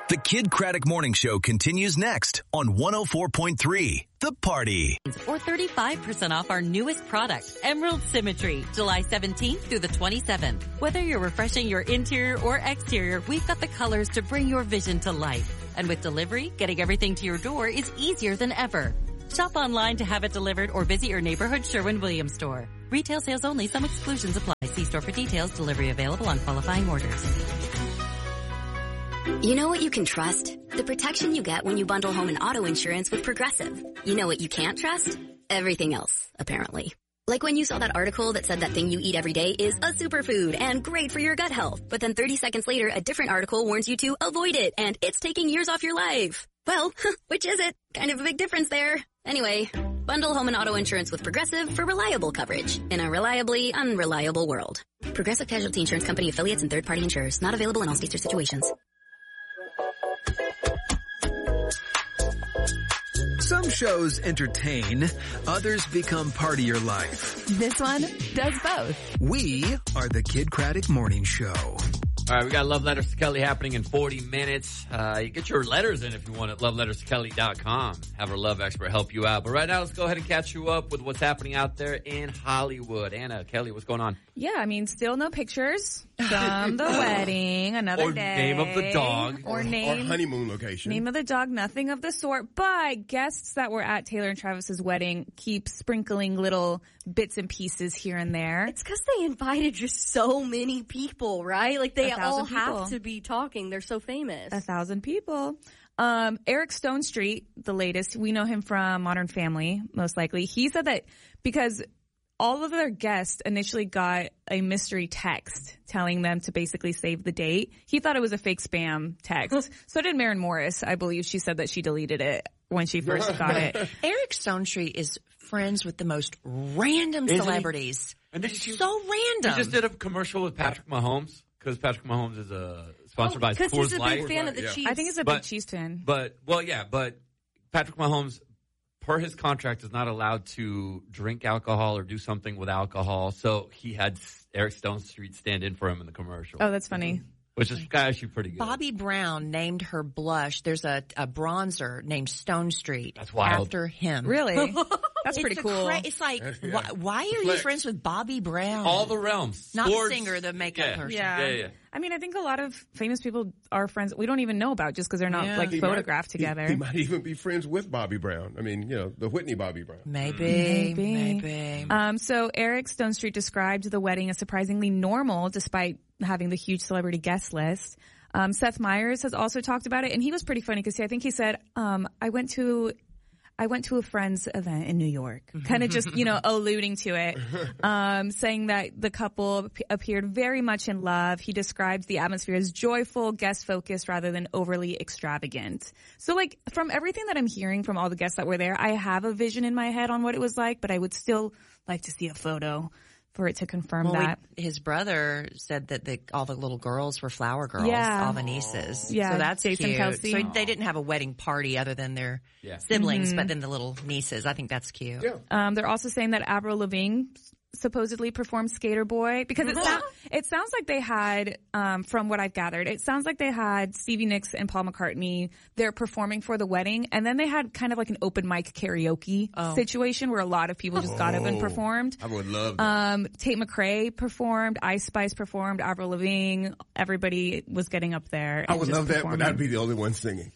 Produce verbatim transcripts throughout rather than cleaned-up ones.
The Kid Craddock Morning Show continues next on one oh four point three The Party. Or thirty-five percent off our newest product, Emerald Symmetry, July seventeenth through the twenty-seventh. Whether you're refreshing your interior or exterior, we've got the colors to bring your vision to life. And with delivery, getting everything to your door is easier than ever. Shop online to have it delivered or visit your neighborhood Sherwin-Williams store. Retail sales only. Some exclusions apply. See store for details. Delivery available on qualifying orders. You know what you can trust? The protection you get when you bundle home and auto insurance with Progressive. You know what you can't trust? Everything else, apparently. Like when you saw that article that said that thing you eat every day is a superfood and great for your gut health. But then thirty seconds later, a different article warns you to avoid it and it's taking years off your life. Well, which is it? Kind of a big difference there. Anyway, bundle home and auto insurance with Progressive for reliable coverage in a reliably unreliable world. Progressive Casualty Insurance Company affiliates and third-party insurers. Not available in all states or situations. Some shows entertain, others become part of your life. This one does both. We are the Kid Craddock Morning Show. All right, we got Love Letters to Kelly happening in forty minutes. Uh, you get your letters in if you want at love letters to kelly dot com. Have our love expert help you out. But right now, let's go ahead and catch you up with what's happening out there in Hollywood. Anna, Kelly, what's going on? Yeah, I mean, still no pictures from the wedding. Another or day. Name of the dog. Or, or name. Or honeymoon location. Name of the dog, nothing of the sort. But guests that were at Taylor and Travis's wedding keep sprinkling little bits and pieces here and there. It's because they invited just so many people, right? Like they all people. have to be talking. They're so famous. A thousand people. Um, Eric Stone Street, the latest, we know him from Modern Family, most likely. He said that because all of their guests initially got a mystery text telling them to basically save the date, he thought it was a fake spam text. So did Maren Morris. I believe she said that she deleted it when she first got it. Eric Stone Street is friends with the most random Isn't celebrities. He? And did you, so random. He just did a commercial with Patrick Mahomes because Patrick Mahomes is a sponsored oh, by Coors Light. Because he's a big fan of the yeah. Chiefs. I think he's a but, big Chiefs fan. But, well, yeah, but Patrick Mahomes, per his contract, is not allowed to drink alcohol or do something with alcohol. So he had Eric Stone Street stand in for him in the commercial. Oh, that's funny. Mm-hmm. Which is actually pretty good. Bobby Brown named her blush. There's a, a bronzer named Stone Street. That's wild. After him. Really? That's pretty it's cool. Cra- it's like, yeah. why, why are you Flex. friends with Bobby Brown? All the realms. Not Sports, the singer, the makeup yeah. person. Yeah. Yeah, yeah. I mean, I think a lot of famous people are friends we don't even know about just because they're not Yeah. like He photographed might, together. He, he might even be friends with Bobby Brown. I mean, you know, the Whitney Bobby Brown. Maybe, Maybe. maybe. Um, so Eric Stone Street described the wedding as surprisingly normal despite having the huge celebrity guest list. Um, Seth Meyers has also talked about it, and he was pretty funny because I think he said, um, I went to I went to a friend's event in New York, kind of just, you know, alluding to it, um, saying that the couple ap- appeared very much in love. He described the atmosphere as joyful, guest-focused rather than overly extravagant. So, like, from everything that I'm hearing from all the guests that were there, I have a vision in my head on what it was like, but I would still like to see a photo for it to confirm Well, that. we, his brother said that the, all the little girls were flower girls, Yeah. all the nieces. Yeah, so that's Jason cute. Kelsey. So they didn't have a wedding party other than their Yeah. siblings, Mm-hmm. but then the little nieces. I think that's cute. Yeah. Um, they're also saying that Avril Lavigne supposedly performed Skater Boy because it, sound, it sounds like they had, um, from what I've gathered, it sounds like they had Stevie Nicks and Paul McCartney. They're performing for the wedding, and then they had kind of like an open mic karaoke Oh. situation where a lot of people just got up and Oh. performed. I would love that. Um, Tate McRae performed, Ice Spice performed, Avril Lavigne. Everybody was getting up there. I and would just love that, but performing. I'd be the only one singing.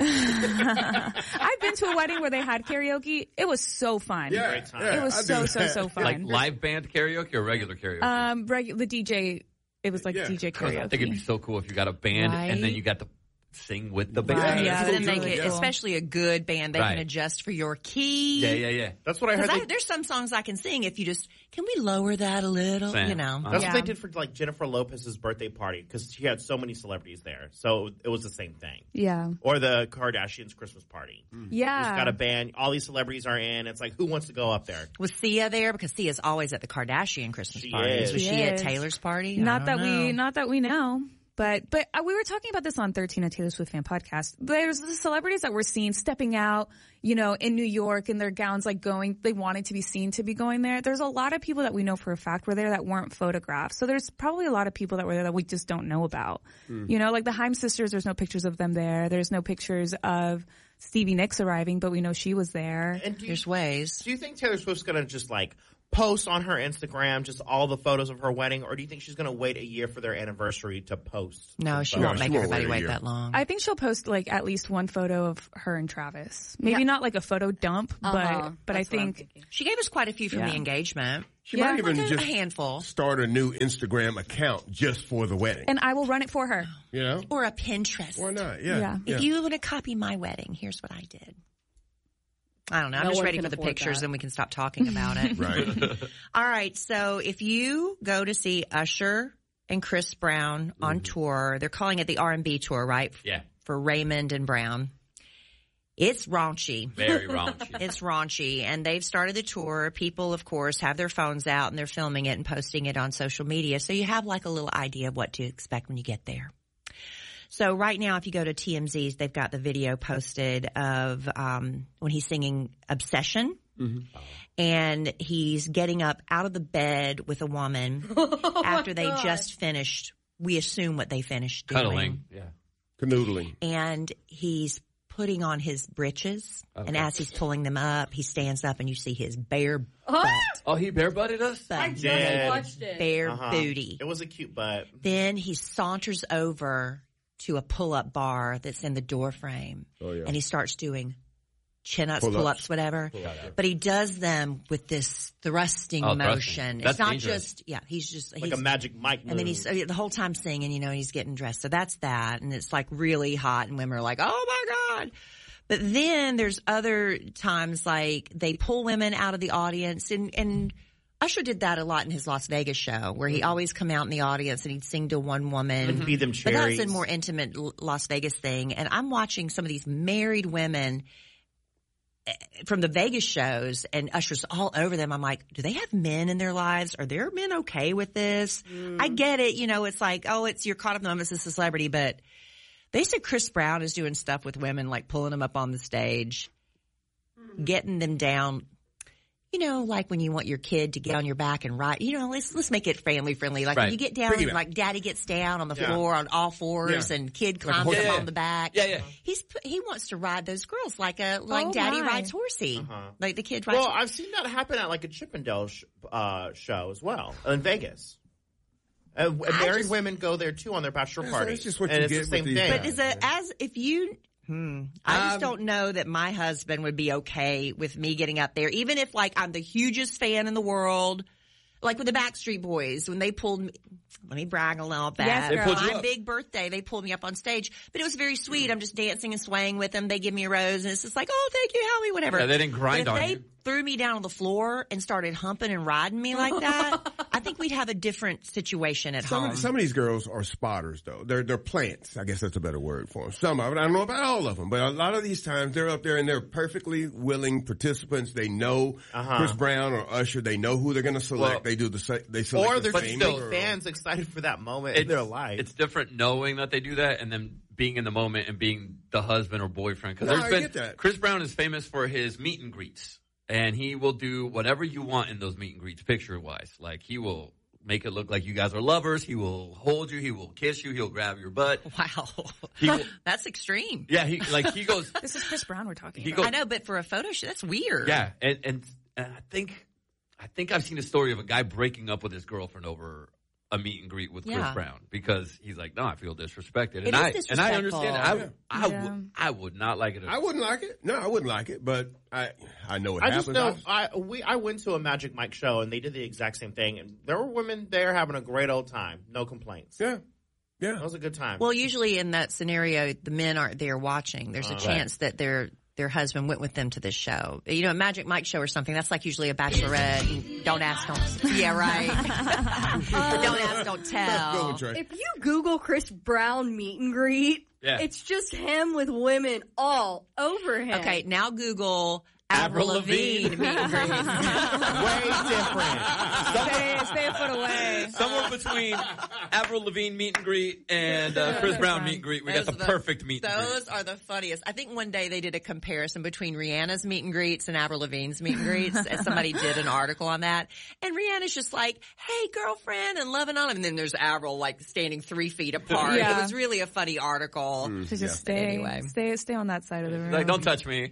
I've been to a wedding where they had karaoke. It was so fun. Yeah, Great time. yeah, It was I'd so, do so, that. so fun. Like live band karaoke or regular karaoke? Um, regu- the D J, it was like Yeah. D J I karaoke. think it'd be so cool if you got a band and then Right. you got to sing with the band. Right. Yeah, Yeah, So then that's they cool. can, Yeah. especially a good band, they Right. can adjust for your key. Yeah, yeah, yeah. That's what I heard. Because They, there's some songs I can sing if you just, can we lower that a little? Sam, You know. uh, that's Yeah. what they did for like Jennifer Lopez's birthday party because she had so many celebrities there, so it was the same thing. Yeah. Or the Kardashians' Christmas party. Yeah. It's got a band. All these celebrities are in. It's like, who wants to go up there? Was Sia there? Because Sia's always at the Kardashian Christmas She parties. is. Was She she at is. Taylor's party? Not I that don't we, know. not that we know. But but uh, we were talking about this on thirteen, a Taylor Swift fan podcast. There's the celebrities that we're seeing stepping out, you know, in New York in their gowns, like going, they wanted to be seen to be going there. There's a lot of people that we know for a fact were there that weren't photographed. So there's probably a lot of people that were there that we just don't know about. Mm. You know, like the Haim sisters, there's no pictures of them there. There's no pictures of Stevie Nicks arriving, but we know she was there. And do you, there's ways. Do you think Taylor Swift's going to just like post on her Instagram just all the photos of her wedding, or do you think she's going to wait a year for their anniversary to post? No, she won't make everybody wait that long. I think she'll post like at least one photo of her and Travis. Maybe yeah. not like a photo dump, uh-huh. but but That's I think she gave us quite a few from yeah. the engagement. She yeah, might even like a, just a handful. start a new Instagram account just for the wedding. And I will run it for her. You know? Or a Pinterest. Why not? Yeah. yeah. If yeah. you want to copy my wedding, here's what I did. I don't know. I'm no just one ready can for the afford pictures that. and we can stop talking about it. Right. All right. So if you go to see Usher and Chris Brown on mm-hmm. tour, they're calling it the R and B tour, right? Yeah. For Raymond and Brown. It's raunchy. Very raunchy. It's raunchy. And they've started the tour. People, of course, have their phones out and they're filming it and posting it on social media. So you have like a little idea of what to expect when you get there. So right now, if you go to T M Z's, they've got the video posted of um, when he's singing Obsession. Mm-hmm. And he's getting up out of the bed with a woman oh after they God. just finished, we assume what they finished doing. Cuddling. Yeah. Canoodling. And he's putting on his britches. Okay. And as he's pulling them up, he stands up and you see his bare butt. Huh? Oh, he bare-butted us? I just did. watched it. Bare Uh-huh. booty. It was a cute butt. Then he saunters over to a pull-up bar that's in the door frame. Oh, yeah. And he starts doing chin-ups, Pull-ups. pull-ups, whatever. Pull-ups. But he does them with this thrusting Oh, motion. thrusting. It's That's not dangerous. just, yeah, he's just, Like he's, a Magic Mike move. and then he's the whole time singing, you know, and he's getting dressed. So that's that. And it's like really hot and women are like, oh my God. But then there's other times like they pull women out of the audience and, and Usher did that a lot in his Las Vegas show where he always come out in the audience and he'd sing to one woman. And feed them But cherries. that's a more intimate L- Las Vegas thing. And I'm watching some of these married women eh, from the Vegas shows and Usher's all over them. I'm like, do they have men in their lives? Are their men okay with this? Mm. I get it. You know, it's like, oh, it's you're caught up in the moment as a celebrity. But they said Chris Brown is doing stuff with women, like pulling them up on the stage, mm. getting them down. You know, like when you want your kid to get on your back and ride, you know, let's let's make it family friendly. Like right. when you get down, and, Piggyback. like daddy gets down on the Yeah. floor on all fours, Yeah. and kid Like a climbs horse up yeah, on yeah. the back. Yeah, yeah. He's he wants to ride those girls like a like Oh, daddy my. rides horsey, Uh-huh. like the kid rides. Well, I've seen that happen at like a Chippendale sh- uh, show as well in Vegas. Uh, married just- women go there too on their bachelor That's- party. that's just what and you it's get the with same these thing. guys. But is it as if you? Hmm. I just Um, don't know that my husband would be okay with me getting up there, even if like I'm the hugest fan in the world. Like with the Backstreet Boys, when they pulled me, let me brag a little bit. Yes, They girl. pulled you My up. big birthday, they pulled me up on stage, but it was very sweet. I'm just dancing and swaying with them. They give me a rose, and it's just like, oh, thank you, Howie, whatever. Yeah, they didn't grind but if on they you. threw me down on the floor and started humping and riding me like that, I think we'd have a different situation at Some home. of, some of these girls are spotters, though. They're they're plants. I guess that's a better word for them. Some of them. I don't know about all of them, but a lot of these times they're up there and they're perfectly willing participants. They know Uh-huh. Chris Brown or Usher. They know who they're going to select. Well, they do the sa- they select Or the they're same still girl. fans excited for that moment in their life. It's different knowing that they do that and then being in the moment and being the husband or boyfriend. Because No, there's I been get that. Chris Brown is famous for his meet and greets, and he will do whatever you want in those meet and greets, picture wise. Like he will make it look like you guys are lovers. He will hold you. He will kiss you. He'll grab your butt. Wow, He will, that's extreme. yeah, he like he goes. This is Chris Brown we're talking He about. goes. I know, but for a photo shoot, that's weird. Yeah, and, and and I think I think I've seen a story of a guy breaking up with his girlfriend over a meet and greet with Chris Yeah. Brown because he's like, no, I feel disrespected, It and I is and I disrespectful. understand. It. I Yeah. I, Yeah. would I would not like it. At I wouldn't like it. No, I wouldn't like it. But I I know what I happens. just know I we I went to a Magic Mike show and they did the exact same thing, and there were women there having a great old time, no complaints. yeah, yeah. It was a good time. Well, usually in that scenario, the men aren't there watching. There's a Uh, chance that their their husband went with them to this show. You know, a Magic Mike show or something. That's like usually a bachelorette. And don't ask, don't. Yeah, right. But don't ask, don't Go tell. with Trey. If you Google Chris Brown meet and greet, Yeah. it's just him with women all over him. Okay, now Google Avril Lavigne meet and greet. Way different. Stay, stay a foot away. Somewhere between Avril Lavigne meet and greet and uh, Chris Brown meet and greet, we got Those the are perfect meet and greet. Those are the funniest. I think one day they did a comparison between Rihanna's meet and greets and Avril Lavigne's meet and greets, and somebody did an article on that. And Rihanna's just like, hey, girlfriend, and loving on him. And then there's Avril, like, standing three feet apart. Yeah. It was really a funny article. Mm, To just yeah. stay, Anyway. stay, stay on that side of the room. Like, don't touch me.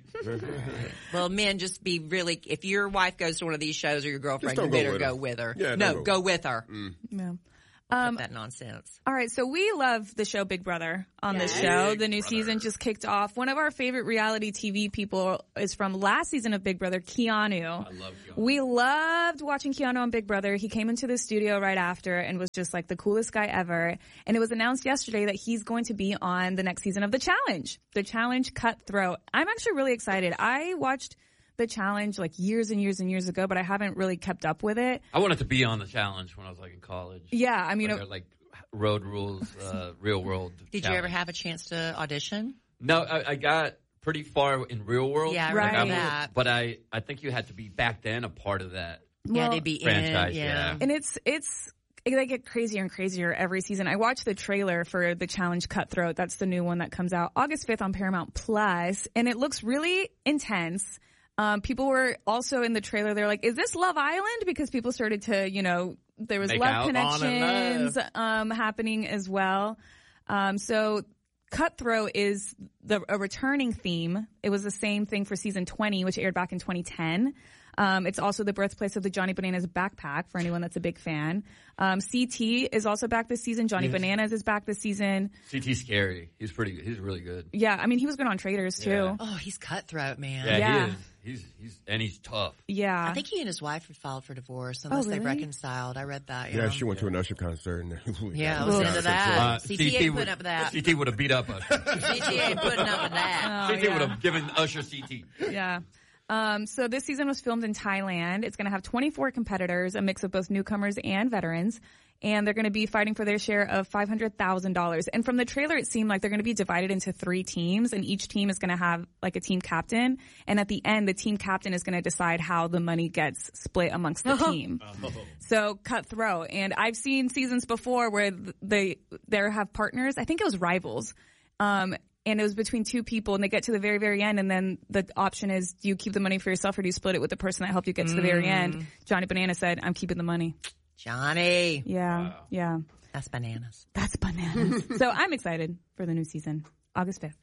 Well, men, just be really, if your wife goes to one of these shows or your girlfriend, Just you don't go better with go her. with her. Yeah, don't no, go go with with her. Yeah. Cut Um, that nonsense. all right, so we love the show Big Brother on this show. Big the new Brother. season just kicked off. One of our favorite reality T V people is from last season of Big Brother, Keanu. I love Keanu. We loved watching Keanu on Big Brother. He came into the studio right after and was just like the coolest guy ever. And it was announced yesterday that he's going to be on the next season of The Challenge. The Challenge Cutthroat. I'm actually really excited. I watched The Challenge like years and years and years ago, but I haven't really kept up with it. I wanted to be on the challenge when I was like in college. Yeah, I mean, Like, uh, like road rules, uh, real world. Did challenge. you ever have a chance to audition? No, I, I got pretty far in real world. Yeah, I Right. remember I- that. But I, I think you had to be back then a part of that. Yeah, well, to be franchise, in. Yeah. yeah. And it's it's they get crazier and crazier every season. I watched the trailer for the Challenge Cutthroat. That's the new one that comes out August fifth on Paramount Plus, and it looks really intense. Um, people were also in the trailer. They're like, "Is this Love Island?" Because people started to, you know, there was Make love out. Fall in connections love. um, happening as well. Um, so Cutthroat is the a returning theme. It was the same thing for season twenty, which aired back in twenty ten. Um, it's also the birthplace of the Johnny Bananas backpack for anyone that's a big fan. Um, C T is also back this season. Johnny Yes. Bananas is back this season. C T's scary. He's pretty. He's really good. Yeah, I mean, he was good on Traders too. Yeah. Oh, he's cutthroat, man. Yeah, Yeah. he is. He's he's and he's tough. Yeah. I think he and his wife had filed for divorce unless they really? reconciled. I read that. Yeah, Yeah, she went to an Usher concert. And Yeah, I was Ugh. into that. Uh, C T ain't would, putting up with that. C T would have beat up Usher. C T ain't putting up with that. Oh, C T would yeah. have given Usher C T. Yeah. Um, so this season was filmed in Thailand. It's going to have twenty-four competitors, a mix of both newcomers and veterans. And they're going to be fighting for their share of five hundred thousand dollars. And from the trailer, it seemed like they're going to be divided into three teams, and each team is going to have like a team captain. And at the end, the team captain is going to decide how the money gets split amongst the team. So cutthroat. And I've seen seasons before where they they have partners. I think it was Rivals. Um, and it was between two people, and they get to the very, very end, and then the option is, do you keep the money for yourself or do you split it with the person that helped you get to the very end? Johnny Banana said, I'm keeping the money. Johnny. Yeah, yeah. That's bananas. That's bananas. So I'm excited for the new season, August fifth.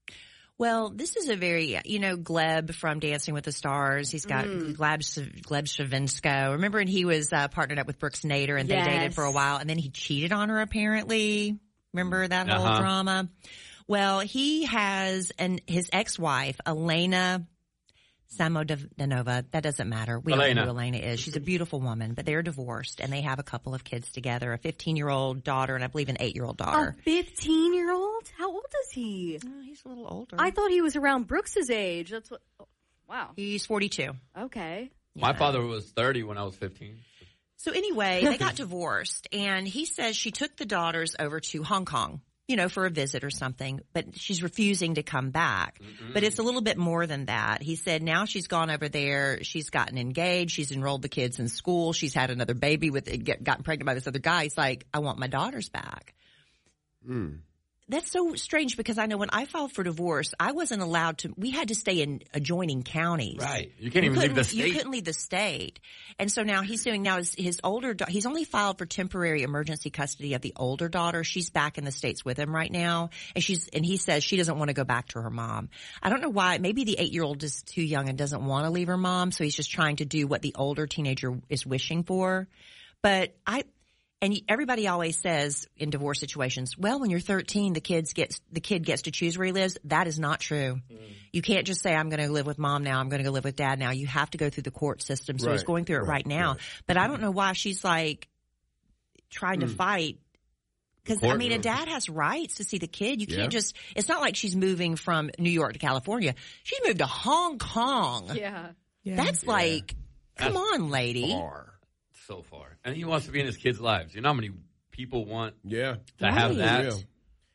Well, this is a very, you know, Gleb from Dancing with the Stars. He's got Mm. Gleb, Gleb Shavinsko. Remember when he was uh, partnered up with Brooks Nader and they Yes. dated for a while and then he cheated on her apparently? Remember that whole Uh-huh. drama? Well, he has an his ex-wife, Elena Samodanova. That doesn't matter. We don't Elena. know who Elena is. She's a beautiful woman, but they're divorced and they have a couple of kids together, a fifteen-year-old daughter and I believe an eight-year-old daughter. A fifteen-year-old? How old is he? Oh, he's a little older. I thought he was around Brooks's age. That's what. Oh, wow. He's forty-two. Okay. My Yeah. father was thirty when I was fifteen. So anyway, they got divorced and he says she took the daughters over to Hong Kong, you know, for a visit or something, but she's refusing to come back. Mm-mm. But it's a little bit more than that. He said now she's gone over there. She's gotten engaged. She's enrolled the kids in school. She's had another baby with, get, gotten pregnant by this other guy. He's like, I want my daughters back. Mm. That's so strange because I know when I filed for divorce, I wasn't allowed to, we had to stay in adjoining counties. Right. You can't even leave the couldn't- state. You couldn't leave the state. And so now he's doing, now his, his older, da- he's only filed for temporary emergency custody of the older daughter. She's back in the States with him right now. And she's, and he says she doesn't want to go back to her mom. I don't know why. Maybe the eight-year-old is too young and doesn't want to leave her mom. So he's just trying to do what the older teenager is wishing for. But I, and everybody always says in divorce situations, well, when you're thirteen, the kids gets the kid gets to choose where he lives. That is not true. Mm. You can't just say, I'm going to live with mom now. I'm going to go live with dad now. You have to go through the court system. So Right, he's going through it right, right, now. right. But I don't know why she's like trying to Mm. fight. Because, I Court mean, a rules. dad has rights to see the kid. You Yeah. can't just, it's not like she's moving from New York to California. She's moved to Hong Kong. Yeah. Yeah. That's like, come That's on, lady. Far. So far. And he wants to be in his kids' lives. You know how many people want Yeah. to have Right. that? Yeah.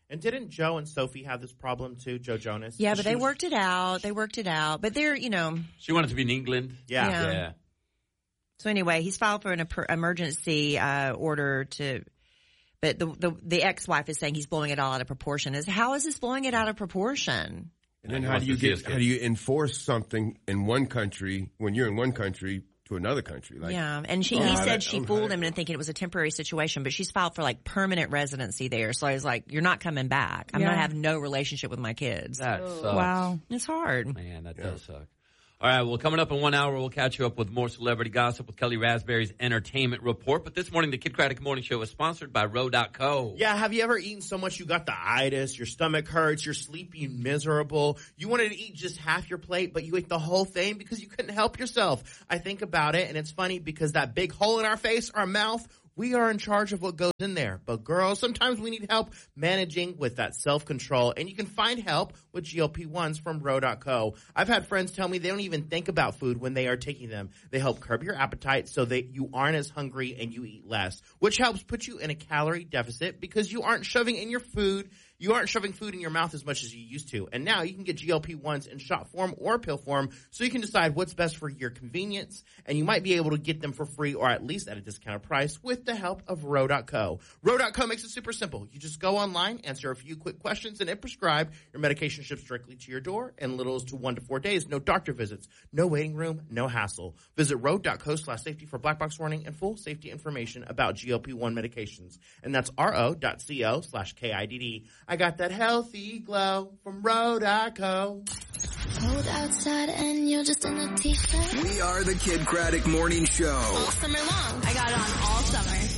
And didn't Joe and Sophie have this problem too, Joe Jonas? Yeah, but She they was- worked it out. They worked it out. But they're, you know. She wanted to be in England. Yeah. Yeah. Yeah. So anyway, he's filed for an emer- emergency uh, order to, but the, the the ex-wife is saying he's blowing it all out of proportion. Is how is this blowing it out of proportion? And then He how wants do you to see get his how kids. do you enforce something in one country when you're in one country to another country? Like, Yeah, and she, Oh, he how said that- she oh, how fooled that him into thinking it was a temporary situation, but she's filed for like permanent residency there. So I was like, "You're not coming back. I'm Yeah. gonna have no relationship with my kids." That sucks. Wow. It's hard. Man, that does suck. All right, well, coming up in one hour, we'll catch you up with more celebrity gossip with Kelly Raspberry's Entertainment Report. But this morning, the Kid Craddock Morning Show is sponsored by Row dot co. Yeah, have you ever eaten so much you got the itis, your stomach hurts, you're sleepy, miserable? You wanted to eat just half your plate, but you ate the whole thing because you couldn't help yourself. I think about it, and it's funny because that big hole in our face, our mouth, we are in charge of what goes in there. But girls, sometimes we need help managing with that self-control, and you can find help with G L P ones from Row dot co. I've had friends tell me they don't even think about food when they are taking them. They help curb your appetite so that you aren't as hungry and you eat less, which helps put you in a calorie deficit because you aren't shoving in your food You aren't shoving food in your mouth as much as you used to. And now you can get G L P ones in shot form or pill form so you can decide what's best for your convenience. And you might be able to get them for free or at least at a discounted price with the help of Row dot co. Row dot co makes it super simple. You just go online, answer a few quick questions, and it prescribe. Your medication ships directly to your door in little as to one to four days. No doctor visits, no waiting room, no hassle. Visit Row dot co slash safety for black box warning and full safety information about G L P one medications. And that's ro dot co slash K I D D. I got that healthy glow from Row dot co. Cold outside and you're just in a t-shirt. We are the Kid Craddock Morning Show. All summer long. I got it on all summer.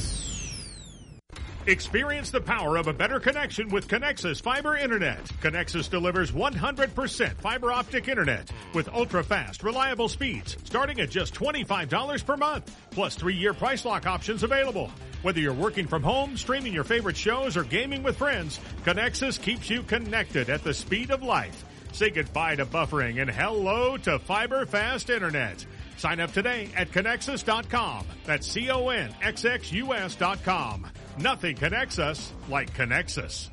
Experience the power of a better connection with Connexus Fiber Internet. Connexus delivers one hundred percent fiber optic internet with ultra-fast, reliable speeds starting at just twenty-five dollars per month, plus three-year price lock options available. Whether you're working from home, streaming your favorite shows, or gaming with friends, Connexus keeps you connected at the speed of light. Say goodbye to buffering and hello to fiber fast internet. Sign up today at Connexus dot com. That's C O N X X U S dot com. Nothing connects us like Connexus.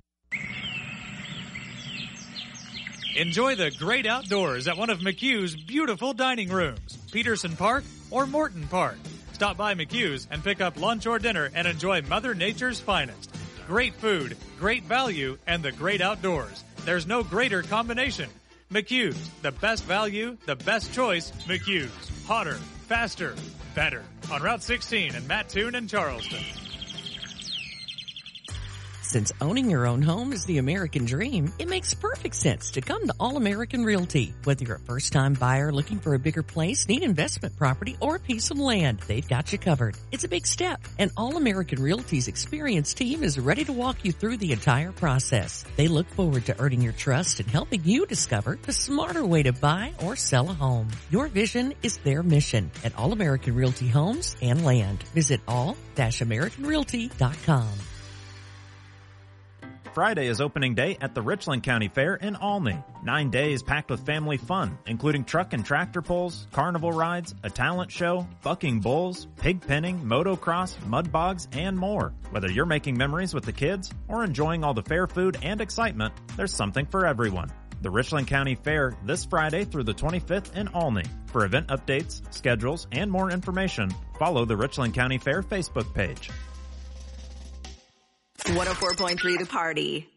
Enjoy the great outdoors at one of McHugh's beautiful dining rooms, Peterson Park or Morton Park. Stop by McHugh's and pick up lunch or dinner and enjoy Mother Nature's finest. Great food, great value, and the great outdoors. There's no greater combination. McHugh's, the best value, the best choice, McHugh's. Hotter, faster, better. On Route sixteen in Mattoon and Charleston. Since owning your own home is the American dream, it makes perfect sense to come to All-American Realty. Whether you're a first-time buyer looking for a bigger place, need investment property, or a piece of land, they've got you covered. It's a big step, and All-American Realty's experienced team is ready to walk you through the entire process. They look forward to earning your trust and helping you discover the smarter way to buy or sell a home. Your vision is their mission at All-American Realty Homes and Land. Visit all dash american realty dot com. Friday is opening day at the Richland County Fair in Olney. Nine days packed with family fun, including truck and tractor pulls, carnival rides, a talent show, bucking bulls, pig penning, motocross, mud bogs, and more. Whether you're making memories with the kids or enjoying all the fair food and excitement, there's something for everyone. The Richland County Fair this Friday through the twenty-fifth in Olney. For event updates, schedules, and more information, follow the Richland County Fair Facebook page. one oh four point three The Party.